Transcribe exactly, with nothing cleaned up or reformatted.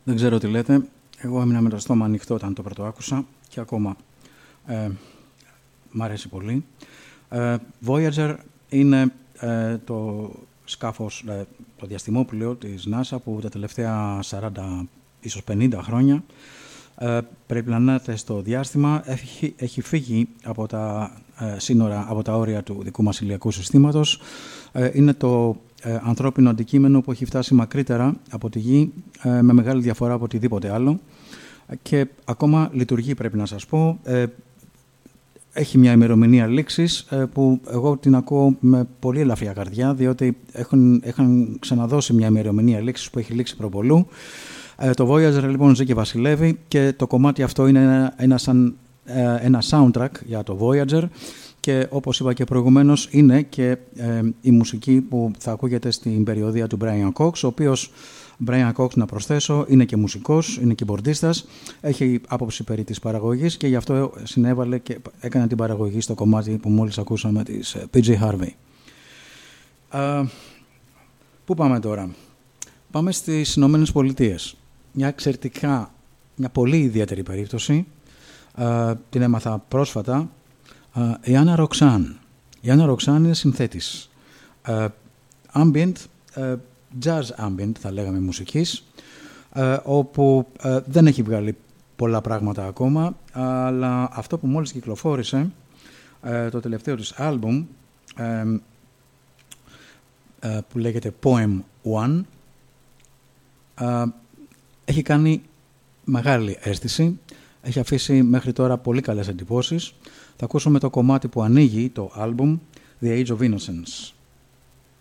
Δεν ξέρω τι λέτε. Εγώ έμεινα με το στόμα ανοιχτό όταν το πρώτο άκουσα και ακόμα ε, μ' αρέσει πολύ. Ε, Voyager είναι ε, το σκάφος, ε, το διαστημόπλοιο της NASA που τα τελευταία σαράντα, ίσως πενήντα χρόνια ε, περιπλανάται στο διάστημα. Έχει, έχει φύγει από τα ε, σύνορα, από τα όρια του δικού μας ηλιακού συστήματος. Ε, είναι το ε, ανθρώπινο αντικείμενο που έχει φτάσει μακρύτερα από τη Γη ε, με μεγάλη διαφορά από οτιδήποτε άλλο και ακόμα λειτουργεί, πρέπει να σας πω. Ε, έχει μια ημερομηνία λήξης ε, που εγώ την ακούω με πολύ ελαφριά καρδιά, διότι έχουν, έχουν ξαναδώσει μια ημερομηνία λήξης που έχει λήξει προπολού. Ε, το Voyager λοιπόν ζει και βασιλεύει και το κομμάτι αυτό είναι ένα, ένα, σαν, ε, ένα soundtrack για το Voyager και όπως είπα και προηγουμένως είναι και ε, η μουσική που θα ακούγεται στην περιοδία του Brian Cox, ο οποίος Brian Cox, να προσθέσω, είναι και μουσικός, είναι κιμπορντίστας, έχει άποψη περί της παραγωγής και γι' αυτό συνέβαλε και έκανε την παραγωγή στο κομμάτι που μόλις ακούσαμε της πι τζέι Harvey. Uh, πού πάμε τώρα? Πάμε στις Ηνωμένες Πολιτείες. Μια εξαιρετικά, μια πολύ ιδιαίτερη περίπτωση. Uh, την έμαθα πρόσφατα. Uh, η Άννα Ροξάν. Η Άννα Ροξάν είναι συνθέτης. Uh, ambient, uh, jazz ambient θα λέγαμε μουσικής, uh, όπου uh, δεν έχει βγάλει πολλά πράγματα ακόμα, αλλά αυτό που μόλις κυκλοφόρησε, uh, το τελευταίο της άλμπουμ, uh, uh, που λέγεται Poem One, uh, έχει κάνει μεγάλη αίσθηση, έχει αφήσει μέχρι τώρα πολύ καλές εντυπώσεις. Θα ακούσουμε το κομμάτι που ανοίγει το άλμπουμ, The Age of Innocence.